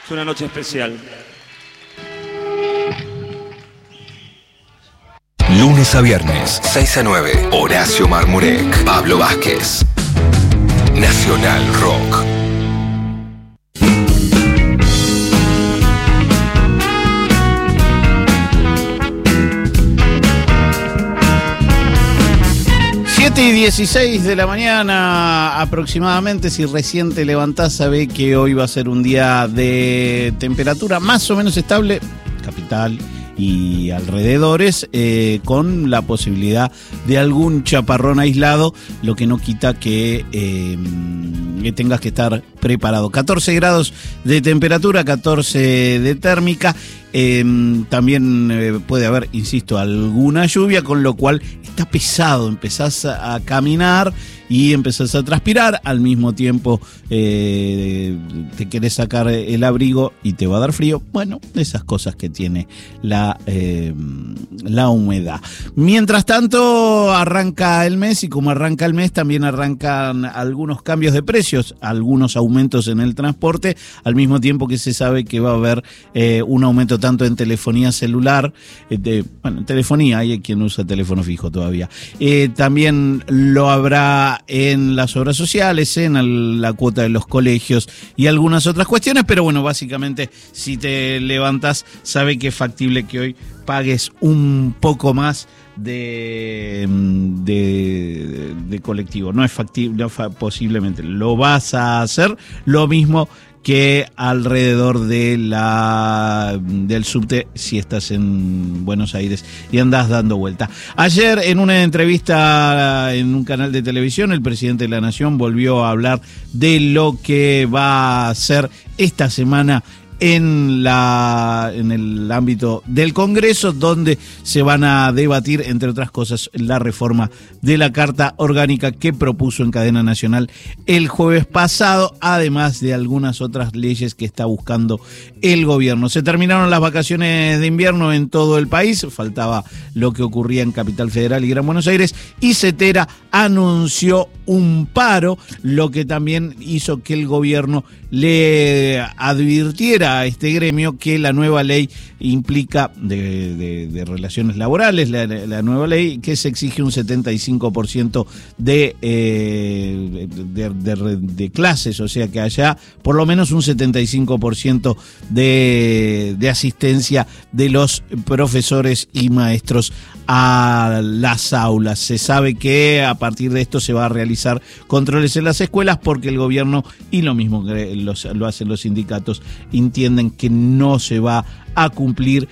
Es una noche especial. Lunes a viernes, 6 a 9. Horacio Marmurek, Pablo Vázquez. Nacional Rock. Y 16 de la mañana aproximadamente. Si recién te levantás, sabe que hoy va a ser un día de temperatura más o menos estable, capital y alrededores, con la posibilidad de algún chaparrón aislado, lo que no quita que tengas que estar preparado. 14 grados de temperatura, 14 de térmica. También puede haber, insisto, alguna lluvia, con lo cual está pesado. Empezás a caminar y empezás a transpirar. Al mismo tiempo te querés sacar el abrigo y te va a dar frío. Bueno, esas cosas que tiene la humedad. Mientras tanto, arranca el mes, y como arranca el mes, también arrancan algunos cambios de precios, algunos aumentos en el transporte, al mismo tiempo que se sabe que va a haber un aumento tanto en telefonía celular, en telefonía, hay quien usa teléfono fijo todavía, también lo habrá en las obras sociales, en la cuota de los colegios y algunas otras cuestiones, pero bueno, básicamente si te levantas, sabe que es factible que hoy pagues un poco más de colectivo. No es factible, posiblemente lo vas a hacer lo mismo que alrededor de del subte si estás en Buenos Aires y andás dando vuelta. Ayer, en una entrevista en un canal de televisión, el presidente de la Nación volvió a hablar de lo que va a hacer esta semana en el ámbito del Congreso, donde se van a debatir, entre otras cosas, la reforma de la Carta Orgánica que propuso en cadena nacional el jueves pasado, además de algunas otras leyes que está buscando el gobierno. Se terminaron las vacaciones de invierno en todo el país, faltaba lo que ocurría en Capital Federal y Gran Buenos Aires, y Cetera anunció un paro, lo que también hizo que el gobierno le advirtiera a este gremio que la nueva ley implica de relaciones laborales, la nueva ley, que se exige un 75% de clases, o sea que haya por lo menos un 75% de asistencia de los profesores y maestros a las aulas. Se sabe que a partir de esto se va a realizar controles en las escuelas, porque el gobierno, y lo mismo que lo hacen los sindicatos, entienden que no se va a cumplir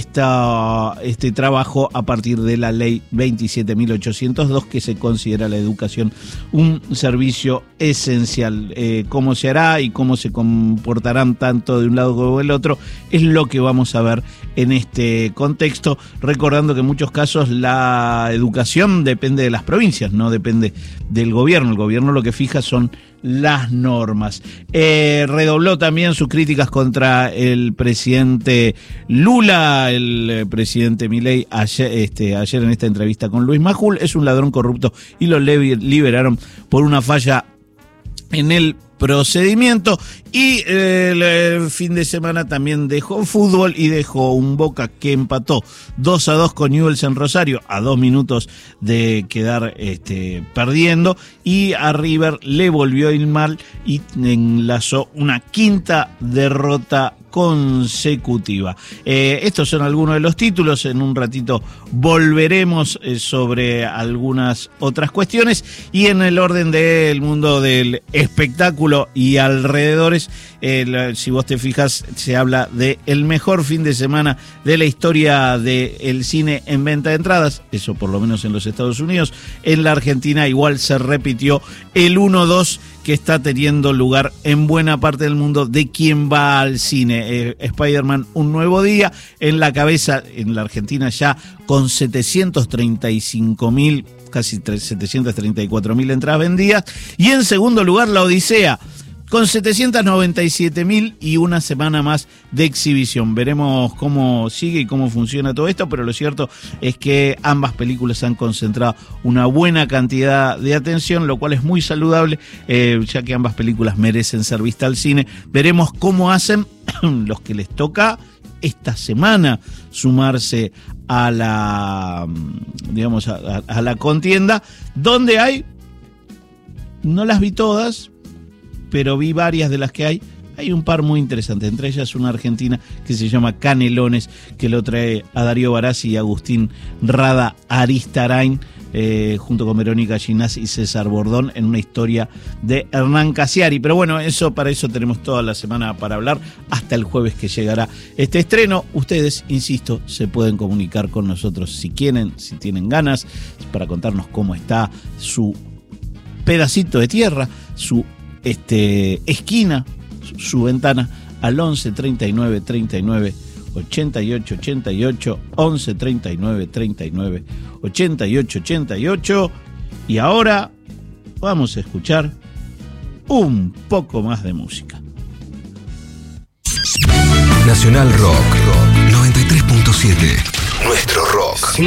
este trabajo a partir de la ley 27.802, que se considera la educación un servicio esencial. Cómo se hará y cómo se comportarán tanto de un lado como del otro es lo que vamos a ver en este contexto, recordando que en muchos casos la educación depende de las provincias, no depende del gobierno. El gobierno lo que fija son las normas. Redobló también sus críticas contra el presidente Lula, el presidente Milei, ayer en esta entrevista con Luis Majul. Es un ladrón corrupto y lo liberaron por una falla en el procedimiento. Y el fin de semana también dejó fútbol y dejó un Boca que empató 2-2 con Newell's en Rosario a 2 minutos de quedar perdiendo, y a River le volvió a ir mal y enlazó una quinta derrota consecutiva. Estos son algunos de los títulos. En un ratito volveremos sobre algunas otras cuestiones, y en el orden del mundo del espectáculo y alrededores, si vos te fijas, se habla de el mejor fin de semana de la historia del cine en venta de entradas, eso por lo menos en los Estados Unidos. En la Argentina igual se repitió el 1-2 que está teniendo lugar en buena parte del mundo de quien va al cine. Spider-Man, un nuevo día, en la cabeza en la Argentina ya con 735.000, casi 734.000 entradas vendidas, y en segundo lugar La Odisea, con 797.000 y una semana más de exhibición. Veremos cómo sigue y cómo funciona todo esto, pero lo cierto es que ambas películas han concentrado una buena cantidad de atención, lo cual es muy saludable, ya que ambas películas merecen ser vistas al cine. Veremos cómo hacen los que les toca esta semana sumarse a la, digamos, a la contienda, donde hay, no las vi todas, pero vi varias de las que hay. Hay un par muy interesantes, entre ellas una argentina que se llama Canelones, que lo trae a Darío Barassi y Agustín Rada Aristarain, junto con Verónica Ginás y César Bordón, en una historia de Hernán Casiari. Pero bueno, para eso tenemos toda la semana para hablar, hasta el jueves que llegará este estreno. Ustedes, insisto, se pueden comunicar con nosotros si quieren, si tienen ganas, para contarnos cómo está su pedacito de tierra, su esquina, su ventana, al 11 39 39 88 88, 11 39 39 88 88. Y ahora vamos a escuchar un poco más de música. Nacional Rock.